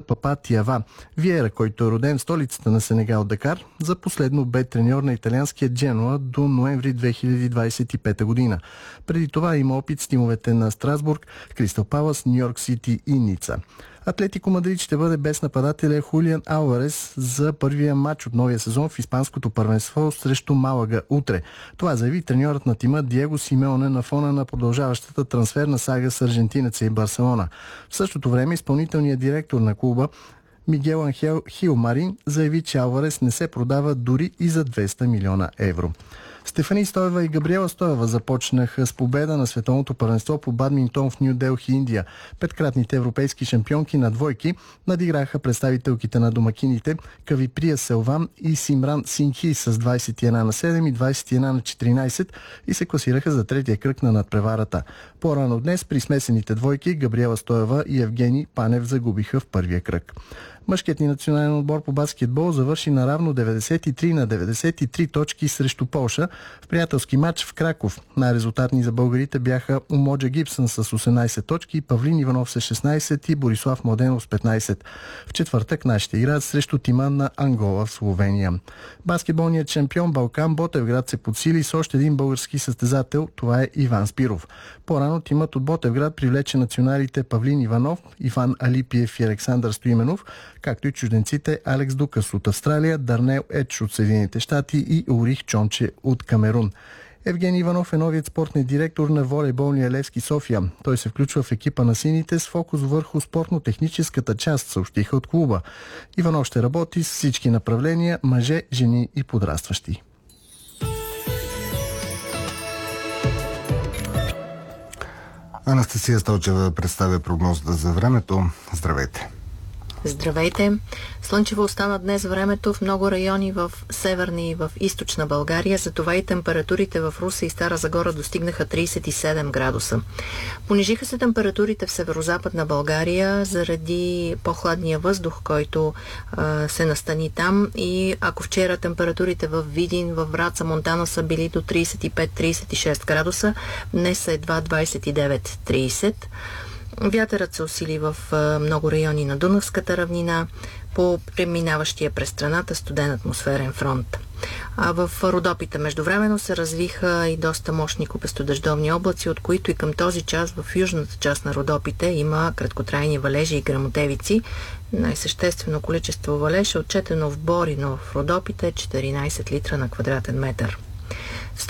Папа Тиава. Виера, който е роден в столицата на Сенегал, Дакар, за последно бе треньор на италианския Дженуа до ноември 2025 година. Преди това има опит с тимовете на Страсбург, Кристал Палас, Ню Йорк Сити и Ница. Атлетико Мадрид ще бъде без нападателя Хулиан Алварес за първия матч от новия сезон в испанското първенство срещу Малага утре. Това заяви треньорът на тима Диего Симеоне на фона на продължаващата трансферна сага с аржентинеца и Барселона. В същото време изпълнителният директор на клуба Мигел Анхел Хилмарин заяви, че Алварес не се продава дори и за 200 милиона евро. Стефани Стоева и Габриела Стоева започнаха с победа на световното първенство по бадминтон в Ню Делхи, Индия. Петкратните европейски шампионки на двойки надиграха представителките на домакините Кавиприя Селван и Симран Синхи с 21 на 7 и 21 на 14 и се класираха за третия кръг на надпреварата. По-рано днес при смесените двойки Габриела Стоева и Евгений Панев загубиха в първия кръг. Мъжкият ни национален отбор по баскетбол завърши наравно 93 на 93 точки срещу Полша в приятелски матч в Краков. Най-резултатни за българите бяха Умоджа Гибсън с 18 точки, Павлин Иванов с 16 и Борислав Младенов с 15. В четвъртък нашите играят срещу тима на Ангола в Словения. Баскетболният шампион Балкан Ботевград се подсили с още един български състезател, това е Иван Спиров. По-рано тимът от Ботевград привлече националите Павлин Иванов, Иван Алипиев и Александър Стоименов, както и чужденците Алекс Дукас от Австралия, Дарнел Едж от Съединените щати и Урих Чонче от Камерун. Евгений Иванов е новият спортен директор на волейболния Левски София. Той се включва в екипа на сините с фокус върху спортно-техническата част, съобщиха от клуба. Иванов ще работи с всички направления – мъже, жени и подрастващи. Анастасия Столчева представя прогнозата за времето. Здравейте! Здравейте! Слънчево остана днес времето в много райони в северна и в източна България, затова и температурите в Русе и Стара Загора достигнаха 37 градуса. Понижиха се температурите в северозападна България заради по-хладния въздух, който се настани там, и ако вчера температурите в Видин, в Враца, Монтана са били до 35-36 градуса, днес са едва 29-30. Вятърът се усили в много райони на Дунавската равнина по преминаващия през страната студен атмосферен фронт. А в Родопите междувременно се развиха и доста мощни купестодъждовни облаци, от които и към този час в южната част на Родопите има краткотрайни валежи и гръмотевици. Най-съществено количество валеж е отчетено в Борино в Родопите 14 литра на квадратен метър.